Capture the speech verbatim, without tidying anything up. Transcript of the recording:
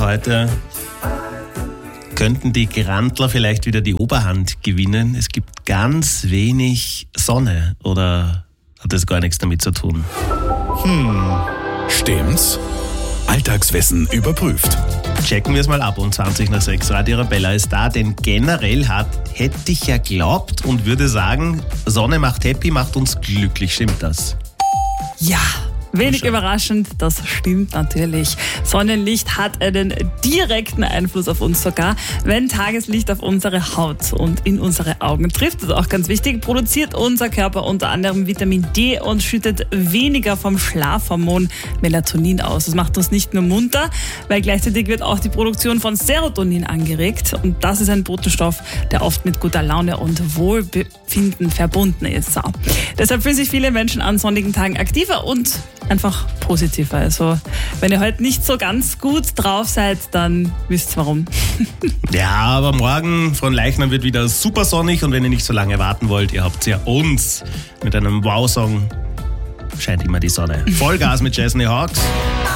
heute könnten die Grandler vielleicht wieder die Oberhand gewinnen. Es gibt ganz wenig Sonne, oder hat das gar nichts damit zu tun? Hm, stimmt's? Alltagswissen überprüft. Checken wir es mal ab. Um zwanzig nach sechs. Radio Arabella ist da, denn generell hat, hätte ich ja glaubt und würde sagen, Sonne macht happy, macht uns glücklich. Stimmt das? Ja. Wenig überraschend, das stimmt natürlich. Sonnenlicht hat einen direkten Einfluss auf uns sogar, wenn Tageslicht auf unsere Haut und in unsere Augen trifft. Das ist auch ganz wichtig. Produziert unser Körper unter anderem Vitamin D und schüttet weniger vom Schlafhormon Melatonin aus. Das macht uns nicht nur munter, weil gleichzeitig wird auch die Produktion von Serotonin angeregt. Und das ist ein Botenstoff, der oft mit guter Laune und Wohlbefinden verbunden ist. So. Deshalb fühlen sich viele Menschen an sonnigen Tagen aktiver und einfach positiver. Also, wenn ihr heute nicht so ganz gut drauf seid, dann wisst ihr warum. Ja, aber morgen von Leichnam wird wieder super sonnig und wenn ihr nicht so lange warten wollt, ihr habt ja uns mit einem Wow-Song scheint immer die Sonne. Vollgas mit Chesney Hawks.